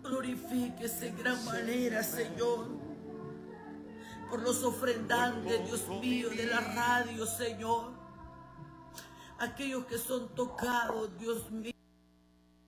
Glorifíquese en gran manera, Señor, por los ofrendantes, Dios mío, de la radio, Señor. Aquellos que son tocados, Dios mío.